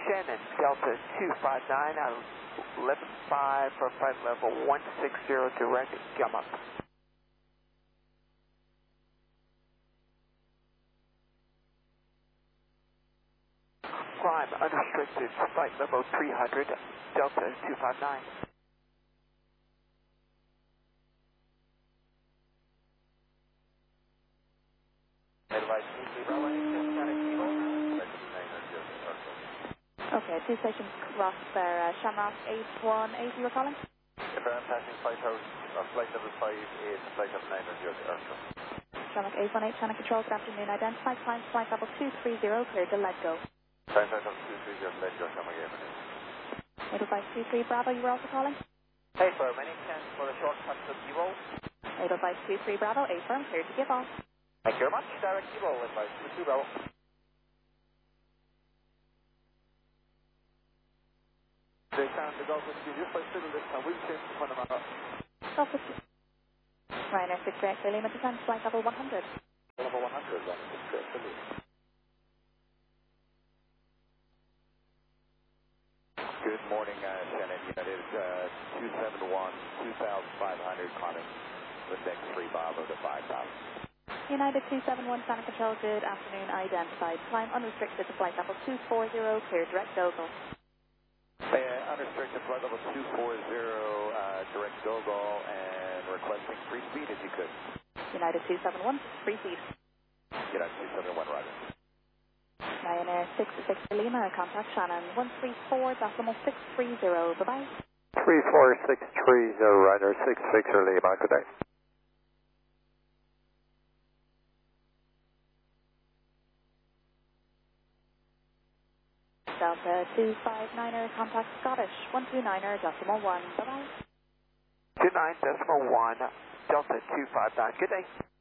Shannon, Delta 259 out of 11.5 for flight level 160 direct, come up. Climb unrestricted, flight level 300, Delta 259. Okay, 2 stations cross there. Shamrock 818, you were calling? If I'm passing flight level 5 is flight level 900 aircraft. Shamrock 818, Channel Control, good afternoon. Identify climb flight level 230, clear to let go. Flight level 230, let go, Shamrock 818. Edelweiss 23 Bravo, you were also calling? Hey, sir, my name's Ken for the short cut to Evo. Edelweiss 23 Bravo, A firm, clear to give off. Thank you very much. Direct Evo, Edelweiss 23 Bravo. They found the Gulf with you, just by signal this time, we'll change the Panama. Gulf with you. Ryanair 638 Lima, descend flight level 100. Level 100, Ryanair 638 Lima. Good morning, Shannon. United 271, 2,500, climbing with next 3 Bravo to 5,000. United 271, Channel Control, good afternoon. Identified. Climb unrestricted to flight level 240, clear direct Dogal. Unrestricted flight level 240, direct Dogal, and requesting free speed if you could. United 271, free feed. United 271, roger. Ryanair 66 Lima, contact Shannon 134.630, bye-bye. 34630, Ryanair 66 Lima, good day. Delta 259er, contact Scottish 129er, decimal 1, bye-bye. 29.1, Delta 259, good day.